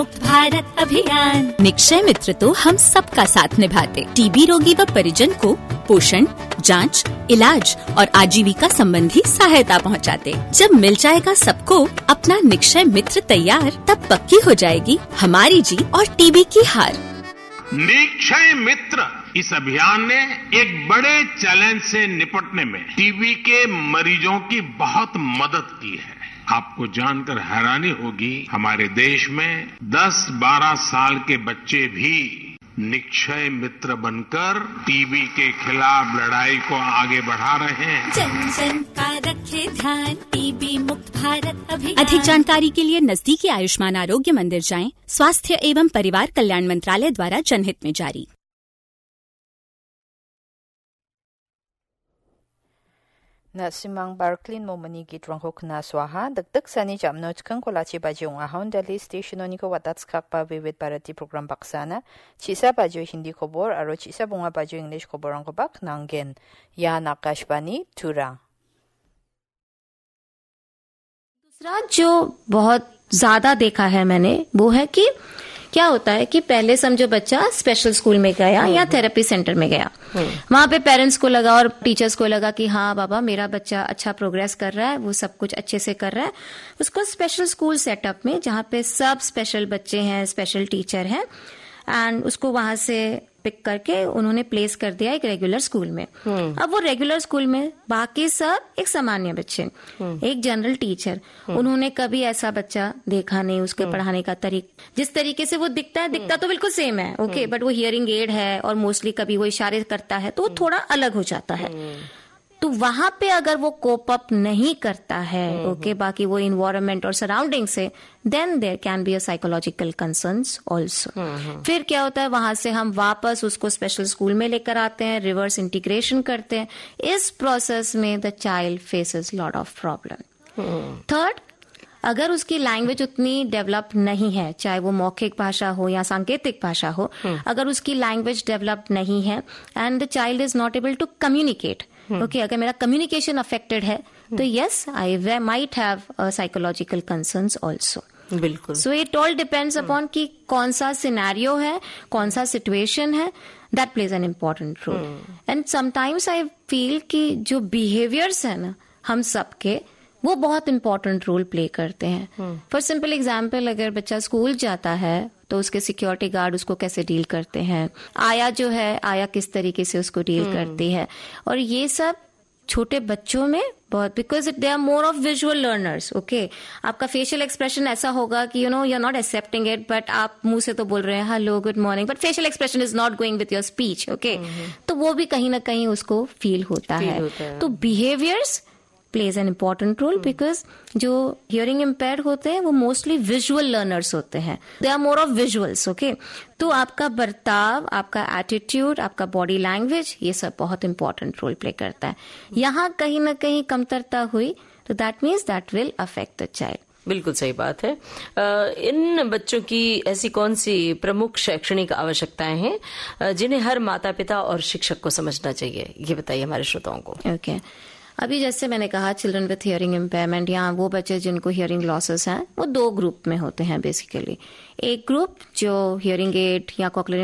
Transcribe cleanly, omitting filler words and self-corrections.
भारत अभियान। निक्षय मित्र तो हम सबका साथ निभाते। टीबी रोगी व परिजन को पोषण, जांच, इलाज और आजीविका संबंधी सहायता पहुंचाते। जब मिल जाएगा सबको अपना निक्षय मित्र तैयार, तब पक्की हो जाएगी हमारी जीत और टीबी की हार। निक्षय मित्र इस अभियान ने एक बड़े चैलेंज से निपटने में टीबी के मरीजों की बहुत मदद की है। आपको जानकर हैरानी होगी, हमारे देश में 10-12 साल के बच्चे भी निक्षय मित्र बनकर टीबी के खिलाफ लड़ाई को आगे बढ़ा रहे हैं। जन जन का रखे ध्यान, टीबी मुक्त भारत अभियान। अधिक जानकारी के लिए नजदीकी आयुष्मान आरोग्य मंदिर जाएं। स्वास्थ्य एवं परिवार कल्याण मंत्रालय द्वारा जनहित में जारी। Nasimang Barclin Momani Gitranghook na Swaha, Dagdag Sani Jamnot Kankolachi Bajong Ahon Dali Station Oniko Watats Kakpa Vivid Parati Program Baksana, Chisa Bajo Hindi Kobor, Aro Chisa Bunga Bajo English Koborangobak, Nangen, Ya Nakashbani, Tura. दूसरा जो बहुत ज्यादा देखा है मैंने वो है कि क्या होता है कि पहले समझो बच्चा स्पेशल स्कूल में गया या थेरेपी सेंटर में गया, वहां पे पेरेंट्स को लगा और टीचर्स को लगा कि हाँ बाबा मेरा बच्चा अच्छा प्रोग्रेस कर रहा है, वो सब कुछ अच्छे से कर रहा है। उसको स्पेशल स्कूल सेटअप में जहाँ पे सब स्पेशल बच्चे हैं, स्पेशल टीचर हैं, एंड उसको वहां से पिक करके उन्होंने प्लेस कर दिया एक रेगुलर स्कूल में। अब वो रेगुलर स्कूल में बाकी सब एक सामान्य बच्चे, एक जनरल टीचर, उन्होंने कभी ऐसा बच्चा देखा नहीं। उसके पढ़ाने का जिस तरीके से वो दिखता तो बिल्कुल सेम है, ओके, बट वो हियरिंग एड है और मोस्टली कभी वो इशारे करता है तो वो थोड़ा अलग हो जाता है। तो वहां पे अगर वो कोप अप नहीं करता है, ओके, बाकी वो इन्वायरमेंट और सराउंडिंग से, then there can be a psychological concerns also. फिर क्या होता है, वहां से हम वापस उसको स्पेशल स्कूल में लेकर आते हैं, रिवर्स इंटीग्रेशन करते हैं। इस प्रोसेस में the child faces lot of problem. Third, अगर उसकी लैंग्वेज उतनी डेवलप नहीं है, चाहे वो मौखिक भाषा हो या सांकेतिक भाषा हो, अगर उसकी लैंग्वेज डेवलप नहीं है and the child is not able to communicate, okay, अगर मेरा कम्युनिकेशन अफेक्टेड है तो yes, I might have psychological concerns also. बिल्कुल। So it all depends upon कि कौन सा सिनेरियो है, कौन सा सिचुएशन है, that plays an important role. And sometimes I feel कि जो बिहेवियर्स है ना हम सबके, वो बहुत इंपॉर्टेंट रोल प्ले करते हैं। फॉर सिंपल एग्जाम्पल, अगर बच्चा स्कूल जाता है तो उसके सिक्योरिटी गार्ड उसको कैसे डील करते हैं, आया जो है, आया किस तरीके से उसको डील करती है, और ये सब छोटे बच्चों में बहुत, because they are more of visual learners, okay. आपका फेशियल एक्सप्रेशन ऐसा होगा कि you are not accepting it, but आप मुंह से तो बोल रहे हैं hello good morning, but facial expression is not going with your speech, okay. तो वो भी कहीं ना कहीं उसको फील होता है। तो behaviours plays an important role, because जो हियरिंग इम्पेयर्ड होते हैं वो मोस्टली विजुअल लर्नर्स होते हैं, they are more of visuals, okay. तो आपका बर्ताव, आपका एटीट्यूड, आपका बॉडी लैंग्वेज, ये सब बहुत इंपॉर्टेंट रोल प्ले करता है। यहाँ कहीं ना कहीं कमतरता हुई तो that means that will affect the child. बिल्कुल सही बात है। इन बच्चों की ऐसी कौन सी प्रमुख शैक्षणिक आवश्यकताएं हैं जिन्हें हर माता पिता और शिक्षक को समझना चाहिए, ये बताइए हमारे श्रोताओं को। ओके, अभी जैसे मैंने कहा चिल्ड्रन विथ हियरिंग इम्पेयरमेंट या वो बच्चे जिनको हियरिंग लॉसेस हैं, वो दो ग्रुप में होते हैं बेसिकली। एक ग्रुप जो हियरिंग एड या कॉक्लियर